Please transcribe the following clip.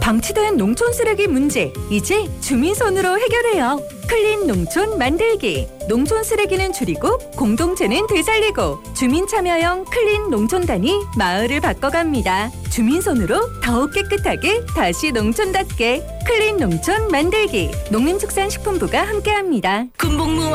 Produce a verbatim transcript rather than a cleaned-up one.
방치된 농촌 쓰레기 문제, 이제 주민손으로 해결해요. 클린 농촌 만들기. 농촌 쓰레기는 줄이고 공동체는 되살리고 주민 참여형 클린 농촌단이 마을을 바꿔갑니다. 주민손으로 더욱 깨끗하게 다시 농촌답게 클린 농촌 만들기. 농림축산식품부가 함께합니다. 군복무